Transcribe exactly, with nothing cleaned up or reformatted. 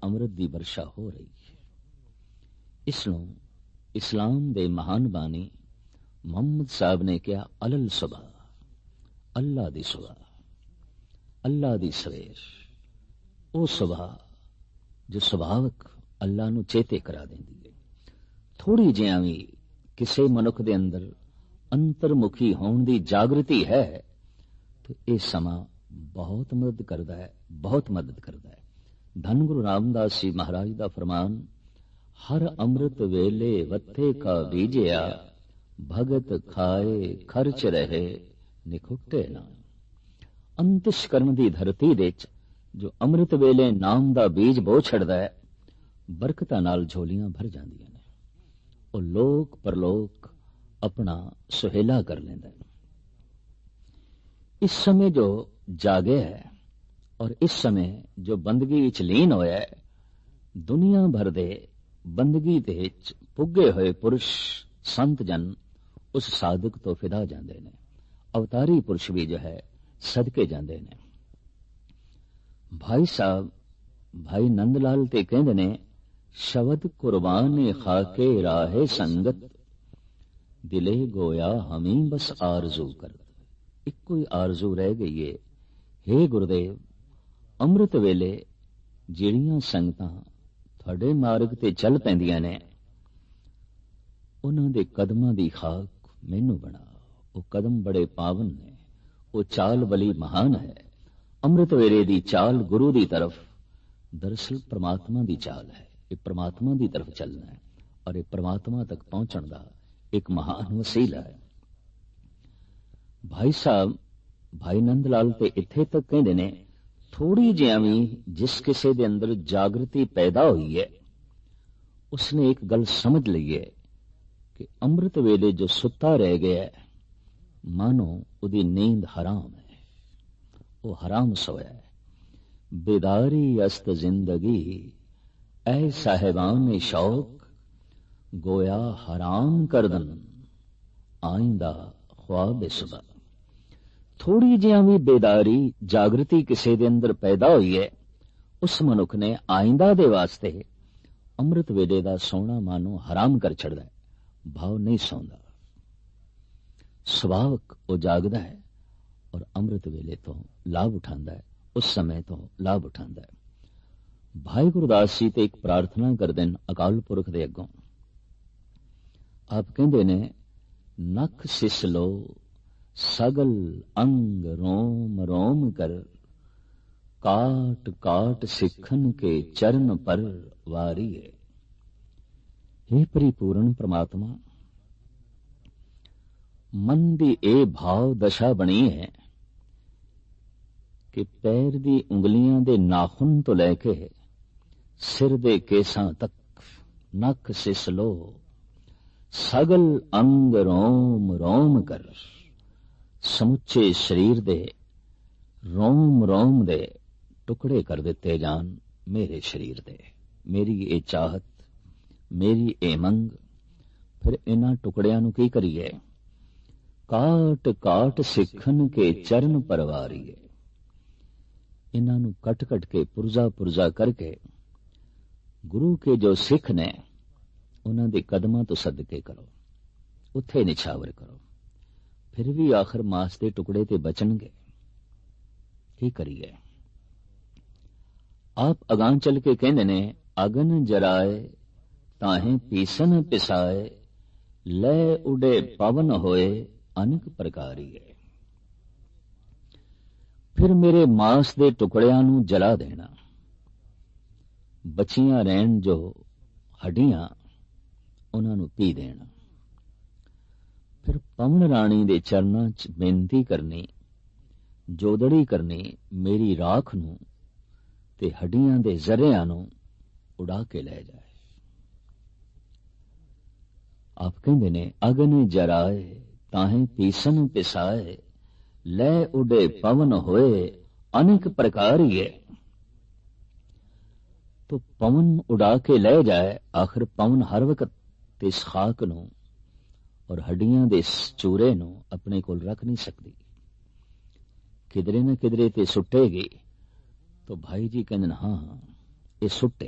ਅੰਮ੍ਰਿਤ ਦੀ ਵਰਸ਼ਾ ਹੋ ਰਹੀ ਹੈ। ਇਸ ਨੂੰ ਇਸਲਾਮ ਦੇ ਮਹਾਨ ਬਾਣੀ ਮੁਹੰਮਦ ਸਾਹਿਬ ਨੇ ਕਿਹਾ, ਅਲਲ ਸੁਬਾ, ਅੱਲਾ ਦੀ ਸੁਬਾ, ਅੱਲਾ ਦੀ ਸਵੇਰ, ਉਹ ਸੁਬਾ ਜੋ ਸੁਭਾਵਕ ਅੱਲਾ ਨੂੰ ਚੇਤੇ ਕਰਾ ਦਿੰਦੀ ਹੈ। ਥੋੜੀ ਜਿਹਾ ਵੀ ਕਿਸੇ ਮਨੁੱਖ ਦੇ ਅੰਦਰ ਅੰਤਰਮੁਖੀ ਹੋਣ ਦੀ ਜਾਗਰਤੀ ਹੈ ਤਾਂ ਇਹ ਸਮਾਂ ਬਹੁਤ ਮਦਦ ਕਰਦਾ ਹੈ, ਬਹੁਤ ਮਦਦ ਕਰਦਾ ਹੈ। ਧੰਨ ਗੁਰੂ ਰਾਮਦਾਸ ਜੀ ਮਹਾਰਾਜ ਦਾ ਫਰਮਾਨ, ਹਰ ਅੰਮ੍ਰਿਤ ਵੇਲੇ ਵੱਥੇ ਕਾ ਬੀਜਿਆ, ਭਗਤ ਖਾਏ ਖਰਚ ਰਹੇ ਨਿਖੁੱਟੇ ਨਾ। ਅੰਤਿਸ਼ਕਰਨ ਦੀ ਧਰਤੀ ਦੇ ਵਿੱਚ ਜੋ ਅੰਮ੍ਰਿਤ ਵੇਲੇ ਨਾਮ ਦਾ ਬੀਜ ਬੋ ਛੱਡਦਾ ਹੈ, ਬਰਕਤਾਂ ਨਾਲ ਝੋਲੀਆਂ ਭਰ ਜਾਂਦੀਆਂ ਨੇ। ਉਹ ਲੋਕ ਪਰਲੋਕ ਆਪਣਾ ਸੁਹੇਲਾ ਕਰ ਲੈਂਦਾ ਹੈ। ਇਸ ਸਮੇਂ ਜੋ ਜਾਗਿਆ ਹੈ ਔਰ ਇਸ ਸਮੇਂ ਜੋ ਬੰਦਗੀ ਵਿੱਚ ਲੀਨ ਹੋਇਆ ਹੈ, ਦੁਨੀਆ ਭਰ ਦੇ ਬੰਦਗੀ ਦੇ ਵਿੱਚ ਪੁੱਗੇ ਹੋਏ ਪੁਰਸ਼ ਸੰਤ ਜਨ ਉਸ ਸਾਧਕ ਤੋਂ ਫਿਦਾ ਜਾਂਦੇ ਨੇ। ਅਵਤਾਰੀ ਪੁਰਸ਼ ਵੀ ਜੋ ਹੈ ਸਦਕੇ ਜਾਂਦੇ ਨੇ। ਭਾਈ ਸਾਹਿਬ ਭਾਈ ਨੰਦ ਲਾਲ ਤੇ ਕਹਿੰਦੇ ਨੇ, ਸ਼ਬਦ ਕੁਰਬਾਨ ਖਾਕੇ ਰਾਹੇ ਸੰਗਤ, ਦਿਲੇ ਗੋਇਆ ਹਮੀ ਬਸ ਆਰਜ਼ੂ ਕਰ। ਇੱਕੋ ਹੀ ਆਰਜ਼ੂ ਰਹਿ ਗਈ ਏ, ਹੇ ਗੁਰਦੇਵ, ਅੰਮ੍ਰਿਤ ਵੇਲੇ ਜਿਹੜੀਆਂ ਸੰਗਤਾਂ ਤੁਹਾਡੇ ਮਾਰਗ ਤੇ ਚੱਲ ਪੈਂਦੀਆਂ ਨੇ, ਉਹਨਾਂ ਦੇ ਕਦਮਾਂ ਦੀ ਖਾਕ ਮੈਨੂੰ ਬਣਾ। ਉਹ ਕਦਮ ਬੜੇ ਪਾਵਨ ਨੇ, ਉਹ ਚਾਲ ਬਲੀ ਮਹਾਨ ਹੈ। ਅੰਮ੍ਰਿਤ ਵੇਲੇ ਦੀ ਚਾਲ ਗੁਰੂ ਦੀ ਤਰਫ ਦਰਅਸਲ ਪ੍ਰਮਾਤਮਾ ਦੀ ਚਾਲ ਹੈ। ਇਹ ਪ੍ਰਮਾਤਮਾ ਦੀ ਤਰਫ ਚੱਲਣਾ ਹੈ ਔਰ ਇਹ ਪ੍ਰਮਾਤਮਾ ਤੱਕ ਪਹੁੰਚਣ ਦਾ ਇੱਕ ਮਹਾਨ ਵਸੀਲਾ ਹੈ। ਭਾਈ ਸਾਹਿਬ ਭਾਈ ਨੰਦ ਲਾਲ ਤੇ ਇੱਥੇ ਤੱਕ ਕਹਿੰਦੇ ਨੇ, ਥੋੜੀ ਜਿਹਾ ਵੀ ਜਿਸ ਕਿਸੇ ਦੇ ਅੰਦਰ ਜਾਗਰਤੀ ਪੈਦਾ ਹੋਈ ਹੈ, ਉਸਨੇ ਇੱਕ ਗੱਲ ਸਮਝ ਲਈ ਹੈ ਕਿ ਅੰਮ੍ਰਿਤ ਵੇਲੇ ਜੋ ਸੁੱਤਾ ਰਹਿ ਗਿਆ ਹੈ, ਮਾਨੋ ਉਹਦੀ ਨੀਂਦ ਹਰਾਮ ਹੈ, ਉਹ ਹਰਾਮ ਸੋਇਆ ਹੈ। ਬੇਦਾਰੀ ਅਸਤ ਜ਼ਿੰਦਗੀ ਐ ਸਾਹਿਬਾਨ ਸ਼ੌਕ, ਗੋਇਆ ਹਰਾਮ ਕਰਦਨ ਆਇੰਦਾ ख्वाब सुबह। थोड़ी जिहा भी बेदारी जागृति किसी दे अंदर पैदा हुई है, उस मनुख ने आइंदा दे वास्ते अमृत वेले दा सोना मानो हराम कर छड़दा है। भाव नहीं सौंदा, सुभावक वो जागदा है और अमृत वेले तो लाभ उठांदा है, उस समय तो लाभ उठांदा है। भाई गुरदास जी ते एक प्रार्थना करदे न अकाल पुरख दे अगों। आप कहंदे ने, नख सिसलो सगल अंग रोम रोम कर, काट काट सिखन के चरण पर वारी है। हे परिपूर्ण परमात्मा, मन दी ए भाव दशा बनी है कि पैर दी उंगलियां दे नाखुन तो लैके सिर दे केसां तक नख सिसलो सगल अंग रोम रोम कर, समुचे शरीर दे रोम रोम दे टुकड़े कर दिते जान मेरे शरीर दे। मेरी ये चाहत, मेरी ए मंग, फिर इन्हां टुकड़ियां नूं की करिए? काट काट सिखन के चरण परवारीए। इन्हां नूं कट कट के पुरजा पुरजा करके गुरु के जो सिख ने उन्हां दे कदमां तो सदके करो, उत्थे निछावर करो, फिर भी आखिर मांस दे टुकड़े ते बचणगे। की करिए? आप अगां चल के कहंदे ने, अगन जराए ताहे पीसन पिसाए, लै उडे पवन होए अनेक प्रकारी है। फिर मेरे मांस दे टुकड़ियां नूं जला देना, बचियां रहन जो हड्डियां उन्हां नूं पी देना। फिर पवन राणी दे चरनां च बेनती करनी, जोदड़ी करनी, मेरी राख नूं ते हड्डियां दे जरियां नूं उड़ा के ले जाए। आप कहंदे ने, अगन जराए ताहे पीसन पिसाए, लै उडे पवन होए अनेक प्रकारी है। तो पवन उड़ा के ले जाए, आखिर पवन हर वक्त इस खाक नूं और हड्डियां दे चूरे नूं अपने कोल रख नहीं सकती, किधरे न किधरे ते सुटेगी। तो भाई जी कहंदे, हां ये सुटे।